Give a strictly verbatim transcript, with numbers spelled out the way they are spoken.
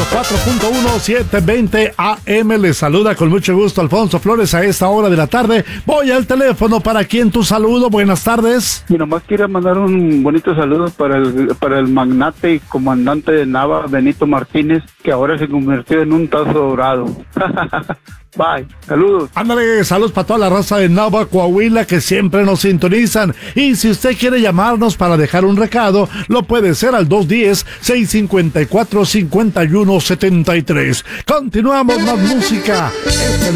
ciento cuatro punto uno, setecientos veinte A M. Les saluda con mucho gusto Alfonso Flores a esta hora de la tarde. Voy al teléfono. ¿Para quién tu saludo? Buenas tardes. Y nomás quiero mandar un bonito saludo para el, para el magnate y comandante de Nava, Benito Martínez, que ahora se convirtió en un tazo dorado. Bye, saludos. Ándale, saludos para toda la raza de Nava, Coahuila, que siempre nos sintonizan. Y si usted quiere llamarnos para dejar un recado, lo puede hacer al dos uno cero, seis cinco cuatro, cinco uno siete tres. Continuamos más música. Este